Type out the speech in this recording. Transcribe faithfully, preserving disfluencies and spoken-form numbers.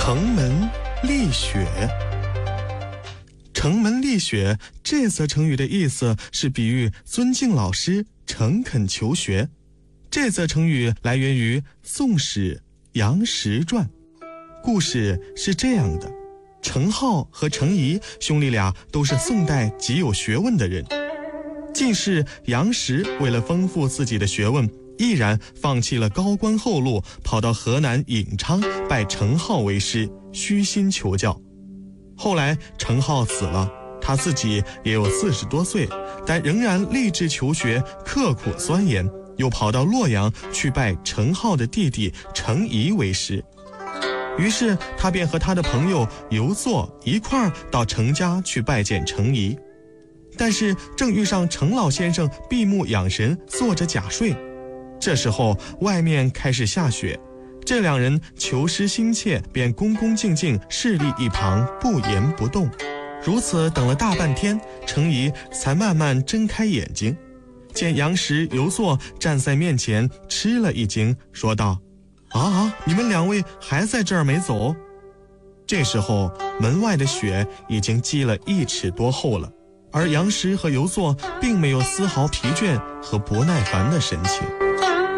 城门立雪。城门立雪这则成语的意思是比喻尊敬老师，诚恳求学。这则成语来源于《宋史·杨时传》。故事是这样的，程颢和程颐兄弟俩都是宋代极有学问的人。进士杨时为了丰富自己的学问，毅然放弃了高官厚禄，跑到河南颍昌拜程颢为师，虚心求教。后来程颢死了，他自己也有四十多岁，但仍然立志求学，刻苦钻研，又跑到洛阳去拜程颢的弟弟程颐为师。于是他便和他的朋友游作一块儿到程家去拜见程颐。但是正遇上程老先生闭目养神，坐着假睡。这时候外面开始下雪，这两人求师心切，便恭恭敬敬侍立一旁，不言不动。如此等了大半天，程颐才慢慢睁开眼睛，见杨时、游作站在面前，吃了一惊，说道：啊啊，你们两位还在这儿没走？这时候门外的雪已经积了一尺多厚了，而杨时和游作并没有丝毫疲倦和不耐烦的神情。